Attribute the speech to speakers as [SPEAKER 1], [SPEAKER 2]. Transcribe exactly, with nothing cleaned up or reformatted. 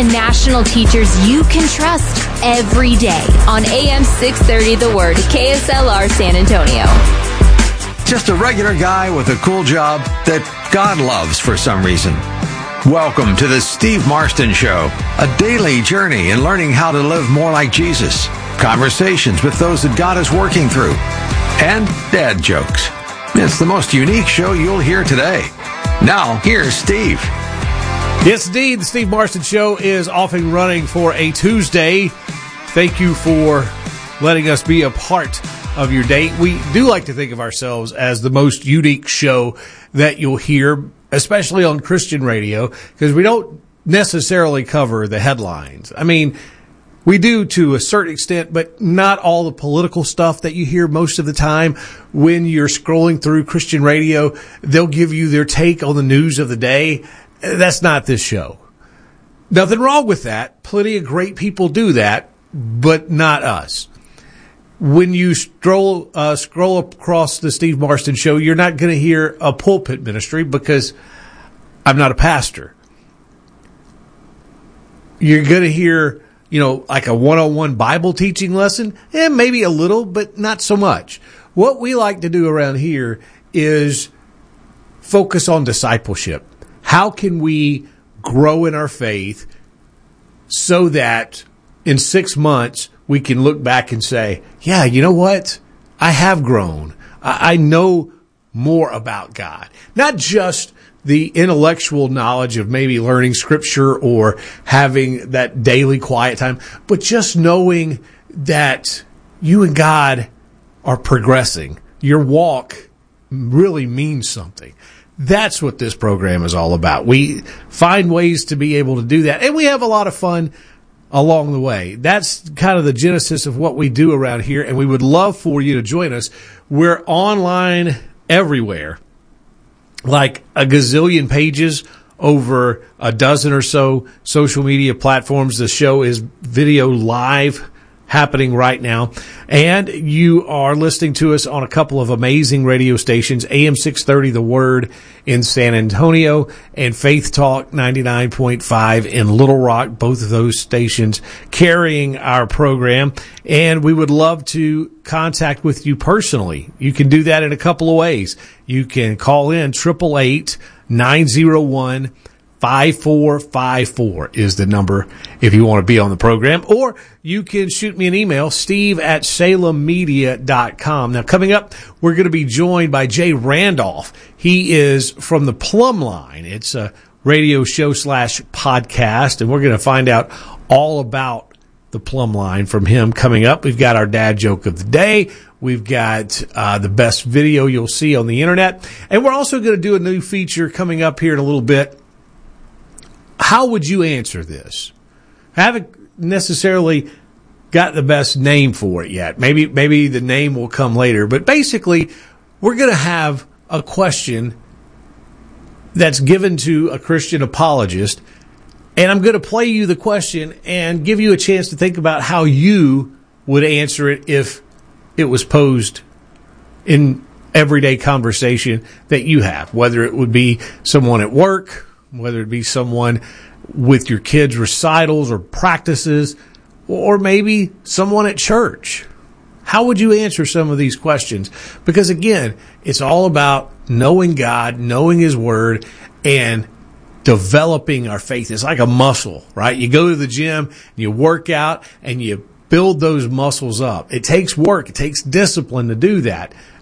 [SPEAKER 1] and national teachers you can trust every day on A M six thirty The Word, K S L R San Antonio.
[SPEAKER 2] Just a regular guy with a cool job that God loves for some reason. Welcome to the Steve Marston Show, a daily journey in learning how to live more like Jesus, conversations with those that God is working through, and dad jokes. It's the most unique show you'll hear today. Now, here's Steve.
[SPEAKER 3] Yes, indeed. The Steve Marston Show is off and running for a Tuesday. Thank you for letting us be a part of your day. We do like to think of ourselves as the most unique show that you'll hear, especially on Christian radio, because we don't necessarily cover the headlines. I mean, we do to a certain extent, but not all the political stuff that you hear most of the time. When you're scrolling through Christian radio, they'll give you their take on the news of the day. That's not this show. Nothing wrong with that. Plenty of great people do that, but not us. When you stroll, uh, scroll across the Steve Marston Show, you're not going to hear a pulpit ministry because I'm not a pastor. You're going to hear, you know, like a one-on-one Bible teaching lesson, and maybe a little, but not so much. What we like to do around here is focus on discipleship. How can we grow in our faith so that in six months we can look back and say, yeah, you know what? I have grown. I know more about God. Not just the intellectual knowledge of maybe learning scripture or having that daily quiet time, but just knowing that you and God are progressing. Your walk really means something. That's what this program is all about. We find ways to be able to do that, and we have a lot of fun along the way. That's kind of the genesis of what we do around here, and we would love for you to join us. We're online everywhere, like a gazillion pages over a dozen or so social media platforms. The show is video live happening right now, and you are listening to us on a couple of amazing radio stations, A M six thirty The Word in San Antonio and Faith Talk ninety-nine point five in Little Rock, both of those stations carrying our program. And we would love to contact with you personally. You can do that in a couple of ways. You can call in eight eight eight, nine oh one, five four five four is the number if you want to be on the program. Or you can shoot me an email, steve at salem media dot com. Now, coming up, we're going to be joined by Jay Randolph. He is from the Plumb Line. It's a radio show slash podcast, and we're going to find out all about the Plumb Line from him coming up. We've got our dad joke of the day. We've got uh, the best video you'll see on the internet. And we're also going to do a new feature coming up here in a little bit. How would you answer this? I haven't necessarily got the best name for it yet. Maybe maybe the name will come later. But basically, we're going to have a question that's given to a Christian apologist, and I'm going to play you the question and give you a chance to think about how you would answer it if it was posed in everyday conversation that you have, whether it would be someone at work, whether it be someone with your kids' recitals or practices, or maybe someone at church. How would you answer some of these questions? Because again, it's all about knowing God, knowing His Word, and developing our faith. It's like a muscle, right? You go to the gym, you work out, and you build those muscles up. It takes work. It takes discipline to do that.